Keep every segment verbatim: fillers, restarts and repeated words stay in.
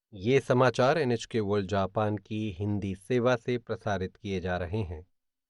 ये समाचार NHK world Japan की हिंदी सेवा से प्रसारित किए जा रहे हैं।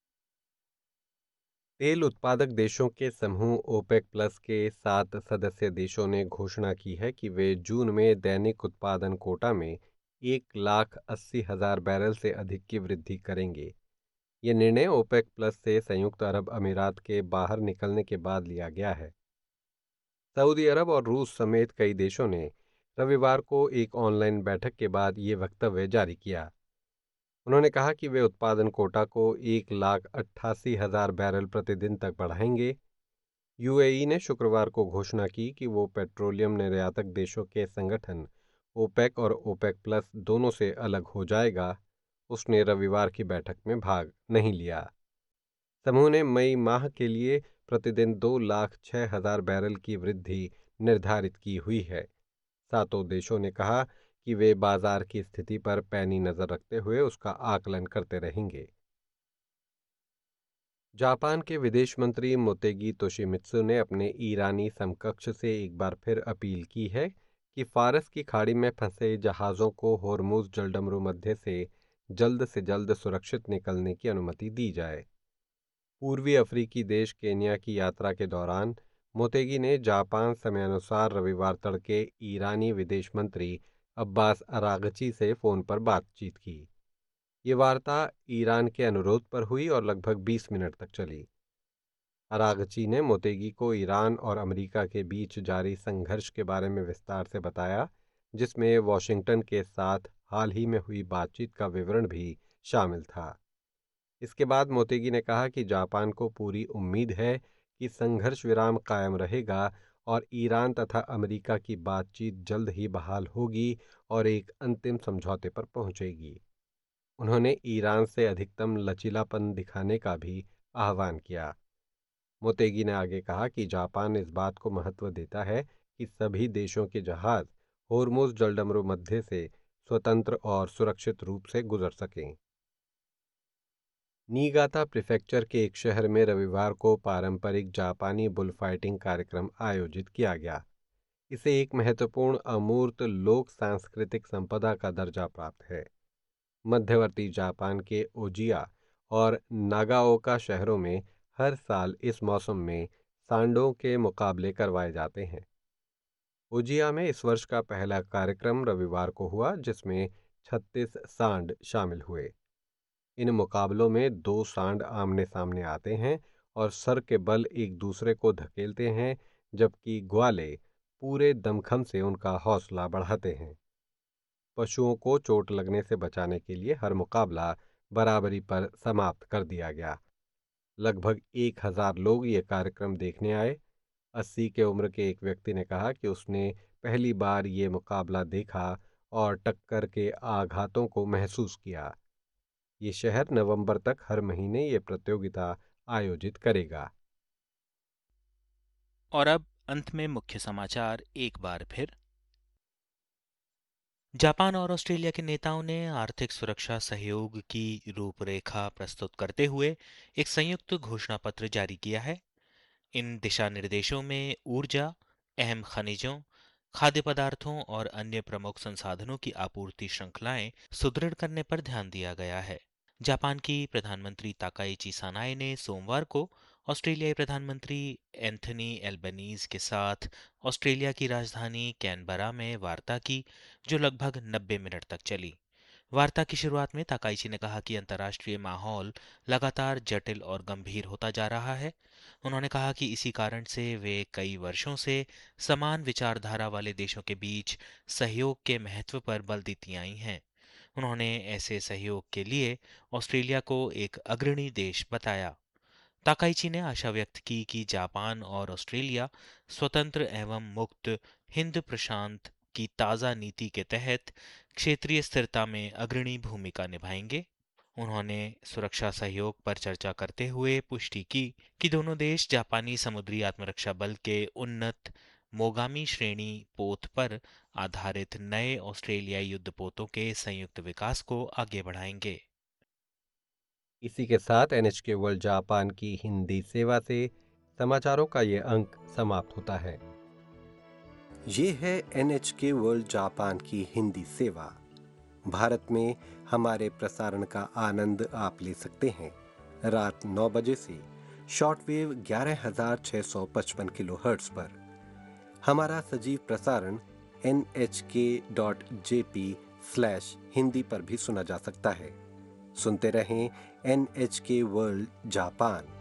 तेल उत्पादक देशों के समूह ओपेक प्लस के सात सदस्य देशों ने घोषणा की है कि वे जून में दैनिक उत्पादन कोटा में एक लाख अस्सी हजार बैरल से अधिक की वृद्धि करेंगे। ये निर्णय ओपेक प्लस से संयुक्त अरब अमीरात के बाहर निकलने के बाद लिया गया है। सऊदी अरब और रूस समेत कई देशों ने रविवार को एक ऑनलाइन बैठक के बाद ये वक्तव्य जारी किया। उन्होंने कहा कि वे उत्पादन कोटा को एक लाख अट्ठासी हजार बैरल प्रतिदिन तक बढ़ाएंगे। यूएई ने शुक्रवार को घोषणा की कि वो पेट्रोलियम निर्यातक देशों के संगठन ओपेक और ओपेक प्लस दोनों से अलग हो जाएगा। उसने रविवार की बैठक में भाग नहीं लिया। समूह ने मई माह के लिए प्रतिदिन दो लाख छः हजार बैरल की वृद्धि निर्धारित की हुई है। सातों देशों ने कहा कि वे बाजार की स्थिति पर पैनी नजर रखते हुए उसका आकलन करते रहेंगे। जापान के विदेश मंत्री मोतेगी तोशिमित्सु ने अपने ईरानी समकक्ष से एक बार फिर अपील की है कि फारस की खाड़ी में फंसे जहाज़ों को होर्मुज जलडमरू मध्य से जल्द से जल्द सुरक्षित निकलने की अनुमति दी जाए। पूर्वी अफ्रीकी देश केन्या की यात्रा के दौरान मोतेगी ने जापान समयानुसार रविवार तड़के ईरानी विदेश मंत्री अब्बास अरागची से फ़ोन पर बातचीत की। ये वार्ता ईरान के अनुरोध पर हुई और लगभग बीस मिनट तक चली। अरागची ने मोतेगी को ईरान और अमेरिका के बीच जारी संघर्ष के बारे में विस्तार से बताया, जिसमें वॉशिंगटन के साथ हाल ही में हुई बातचीत का विवरण भी शामिल था। इसके बाद मोतेगी ने कहा कि जापान को पूरी उम्मीद है कि संघर्ष विराम कायम रहेगा और ईरान तथा अमेरिका की बातचीत जल्द ही बहाल होगी और एक अंतिम समझौते पर पहुंचेगी। उन्होंने ईरान से अधिकतम लचीलापन दिखाने का भी आह्वान किया। मोतेगी ने आगे कहा कि जापान इस बात को महत्व देता है कि सभी देशों के जहाज होर्मुज जलडमरू मध्य से स्वतंत्र और सुरक्षित रूप से गुजर सकें। नीगाता प्रीफेक्चर के एक शहर में रविवार को पारंपरिक जापानी बुल फाइटिंग कार्यक्रम आयोजित किया गया। इसे एक महत्वपूर्ण अमूर्त लोक सांस्कृतिक संपदा का दर्जा प्राप्त है। मध्यवर्ती जापान के ओजिया और नागाओका शहरों में हर साल इस मौसम में सांडों के मुकाबले करवाए जाते हैं। ओजिया में इस वर्ष का पहला कार्यक्रम रविवार को हुआ, जिसमें छत्तीस सांड शामिल हुए। इन मुकाबलों में दो सांड आमने सामने आते हैं और सर के बल एक दूसरे को धकेलते हैं, जबकि ग्वाले पूरे दमखम से उनका हौसला बढ़ाते हैं। पशुओं को चोट लगने से बचाने के लिए हर मुकाबला बराबरी पर समाप्त कर दिया गया। लगभग एक हजार लोग ये कार्यक्रम देखने आए। अस्सी के उम्र के एक व्यक्ति ने कहा कि उसने पहली बार ये मुकाबला देखा और टक्कर के आघातों को महसूस किया। ये शहर नवंबर तक हर महीने ये प्रतियोगिता आयोजित करेगा। और अब अंत में मुख्य समाचार एक बार फिर। जापान और ऑस्ट्रेलिया के नेताओं ने आर्थिक सुरक्षा सहयोग की रूपरेखा प्रस्तुत करते हुए एक संयुक्त घोषणा पत्र जारी किया है। इन दिशा निर्देशों में ऊर्जा, अहम खनिजों, खाद्य पदार्थों और अन्य प्रमुख संसाधनों की आपूर्ति श्रृंखलाएं सुदृढ़ करने पर ध्यान दिया गया है। जापान की प्रधानमंत्री ताकाइची सानाए ने सोमवार को ऑस्ट्रेलियाई प्रधानमंत्री एंथनी एल्बनीज के साथ ऑस्ट्रेलिया की राजधानी कैनबरा में वार्ता की, जो लगभग नब्बे मिनट तक चली। वार्ता की शुरुआत में ताकाइची ने कहा कि अंतर्राष्ट्रीय माहौल लगातार जटिल और गंभीर होता जा रहा है। उन्होंने कहा कि इसी कारण से वे कई वर्षों से समान विचारधारा वाले देशों के बीच सहयोग के महत्व पर बल देती आई हैं। उन्होंने ऐसे सहयोग के लिए ऑस्ट्रेलिया को एक अग्रणी देश बताया। ताकाइची ने आशा व्यक्त की कि जापान और ऑस्ट्रेलिया स्वतंत्र एवं मुक्त हिंद प्रशांत की ताज़ा नीति के तहत क्षेत्रीय स्थिरता में अग्रणी भूमिका निभाएंगे। उन्होंने सुरक्षा सहयोग पर चर्चा करते हुए पुष्टि की कि दोनों देश जापानी समुद्री आत्मरक्षा बल के उन्नत मोगामी श्रेणी पोत पर आधारित नए ऑस्ट्रेलियाई युद्धपोतों के संयुक्त विकास को आगे बढ़ाएंगे। इसी के साथ एनएचके वर्ल्ड जापान की हिंदी सेवा से समाचारों का ये अंक समाप्त होता है। ये है एन एच के वर्ल्ड जापान की हिंदी सेवा। भारत में हमारे प्रसारण का आनंद आप ले सकते हैं रात नौ बजे से शॉर्टवेव ग्यारह हजार छः सौ पचपन किलो हर्ट्ज पर। हमारा सजीव प्रसारण एन एच के dot J P slash Hindi पर भी सुना जा सकता है। सुनते रहें एन एच के वर्ल्ड जापान।